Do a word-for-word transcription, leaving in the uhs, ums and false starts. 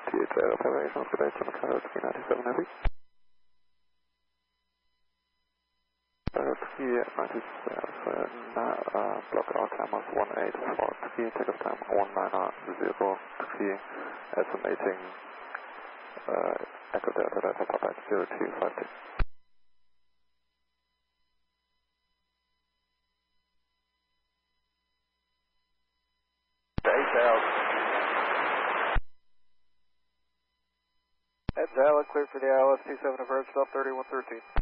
T H A operations, good day, Jimmy Carter, three ninety-seven heavy. Uh, three ninety-seven, uh, block out time of one eight four three, takeoff time one nine zero three, estimating uh, Echo Delta Delta Papa zero two five two. Heads Alec, clear for the I L S two seven approach, stop thirty-one thirteen.